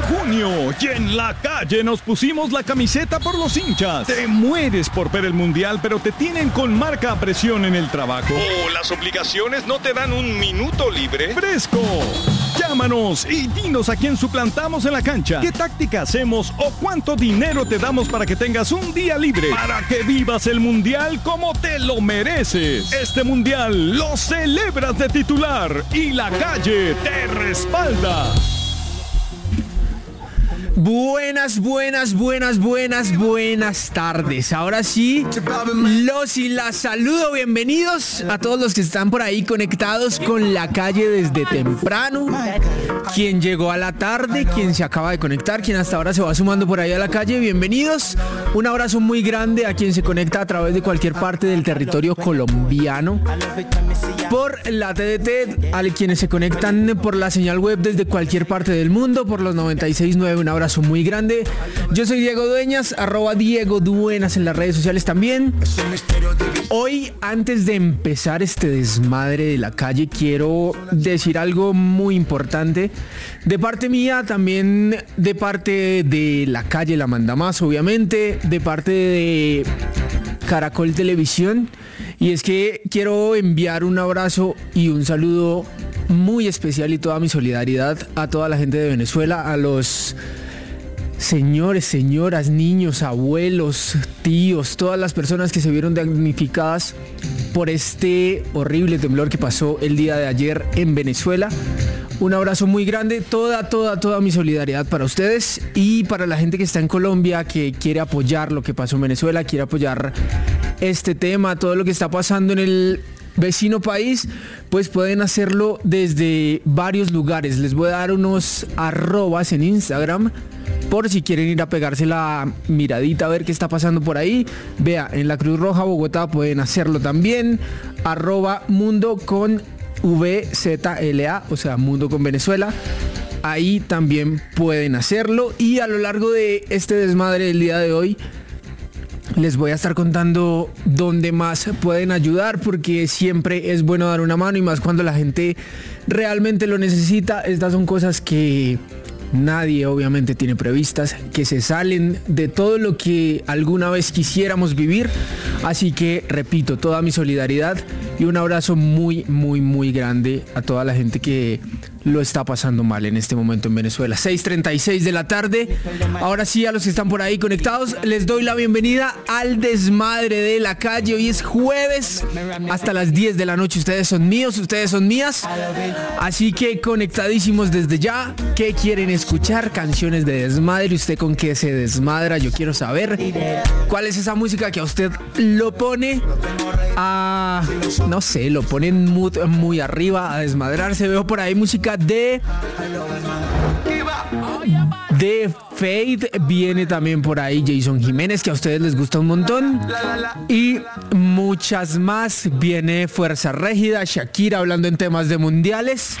junio y en la calle nos pusimos la camiseta por los hinchas. Te mueres por ver el mundial, pero te tienen con marca a presión en el trabajo. ¿O las obligaciones no te dan un minuto libre? ¡Fresco! Llámanos y dinos a quién suplantamos en la cancha, qué táctica hacemos o cuánto dinero te damos para que tengas un día libre, para que vivas el mundial como te lo mereces. Este mundial lo celebras de titular y la calle te respalda. Buenas tardes. Ahora sí, los y las saludo. Bienvenidos a todos los que están por ahí conectados con la calle desde temprano. Quien llegó a la tarde, quien se acaba de conectar, quien hasta ahora se va sumando por ahí a la calle. Bienvenidos. Un abrazo muy grande a quien se conecta a través de cualquier parte del territorio colombiano. Por la TDT, a quienes se conectan por la señal web desde cualquier parte del mundo, por los 96.9, un abrazo muy grande. Yo soy Diego Dueñas, @Diego Duenas en las redes sociales también. Hoy, antes de empezar este desmadre de la calle, quiero decir algo muy importante. De parte mía, también de parte de la calle La Manda Más, obviamente, de parte de Caracol Televisión. Y es que quiero enviar un abrazo y un saludo muy especial y toda mi solidaridad a toda la gente de Venezuela, a los señores, señoras, niños, abuelos, tíos, todas las personas que se vieron damnificadas por este horrible temblor que pasó el día de ayer en Venezuela. Un abrazo muy grande, toda mi solidaridad para ustedes y para la gente que está en Colombia, que quiere apoyar lo que pasó en Venezuela, quiere apoyar este tema, todo lo que está pasando en el vecino país, pues pueden hacerlo desde varios lugares. Les voy a dar unos arrobas en Instagram por si quieren ir a pegarse la miradita a ver qué está pasando por ahí. Vea, en la Cruz Roja Bogotá pueden hacerlo también, @mundo con VZLA, o sea, Mundo con Venezuela. Ahí también pueden hacerlo. Y a lo largo de este desmadre del día de hoy les voy a estar contando dónde más pueden ayudar, porque siempre es bueno dar una mano y más cuando la gente realmente lo necesita. Estas son cosas que nadie obviamente tiene previstas, que se salen de todo lo que alguna vez quisiéramos vivir. Así que repito, toda mi solidaridad y un abrazo muy grande a toda la gente que lo está pasando mal en este momento en Venezuela. 6:36 de la tarde. Ahora sí, a los que están por ahí conectados, les doy la bienvenida al desmadre de la calle. Hoy es jueves, hasta las 10 de la noche. Ustedes son míos, ustedes son mías. Así que conectadísimos desde ya. ¿Qué quieren escuchar? Canciones de desmadre. ¿Usted con qué se desmadra? Yo quiero saber cuál es esa música que a usted lo pone a, no sé, lo pone en mood muy arriba, a desmadrarse. Veo por ahí música de Fade, viene también por ahí Jason Jiménez, que a ustedes les gusta un montón, y muchas más. Viene Fuerza Régida, Shakira hablando en temas de mundiales,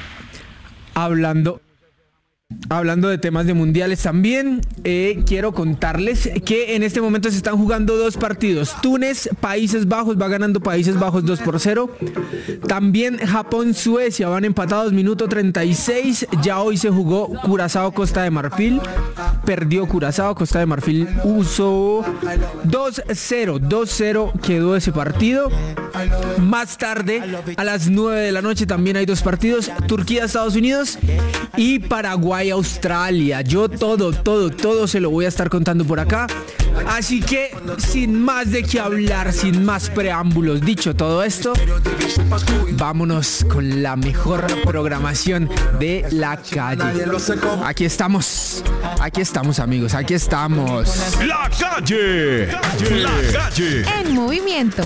hablando de temas de mundiales también. Quiero contarles que en este momento se están jugando dos partidos. Túnez, Países Bajos, va ganando Países Bajos 2-0. También Japón, Suecia van empatados, minuto 36. Ya hoy se jugó Curazao, Costa de Marfil. Perdió Curazao, Costa de Marfil usó 2-0 quedó ese partido. Más tarde, a las 9 de la noche, también hay dos partidos: Turquía, Estados Unidos y Paraguay, Australia. Yo todo se lo voy a estar contando por acá. Así que, sin más de qué hablar, sin más preámbulos, dicho todo esto, vámonos con la mejor programación de la calle. Aquí estamos amigos, aquí estamos. La calle. En movimiento.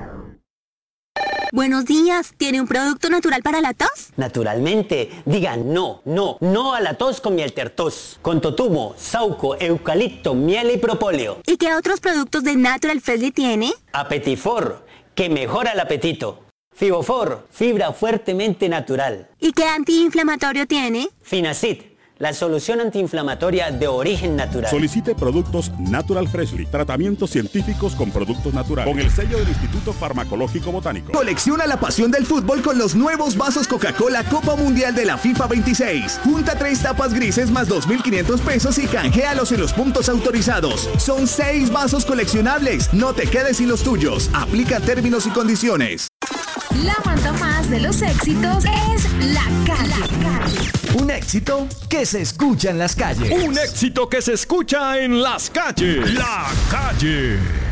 Buenos días, ¿tiene un producto natural para la tos? Naturalmente, diga no a la tos con miel tertos, con totumo, sauco, eucalipto, miel y propóleo. ¿Y qué otros productos de Natural Freshly tiene? Apetifor, que mejora el apetito. Fibofor, fibra fuertemente natural. ¿Y qué antiinflamatorio tiene? Finacid, la solución antiinflamatoria de origen natural. Solicite productos Natural Freshly, tratamientos científicos con productos naturales, con el sello del Instituto Farmacológico Botánico. Colecciona la pasión del fútbol con los nuevos vasos Coca-Cola Copa Mundial de la FIFA 26. Junta 3 tapas grises más 2.500 pesos y canjealos en los puntos autorizados. Son 6 vasos coleccionables. No te quedes sin los tuyos. Aplica términos y condiciones. La manda más de los éxitos es La Calle. Un éxito que se escucha en las calles. Un éxito que se escucha en las calles. La Calle.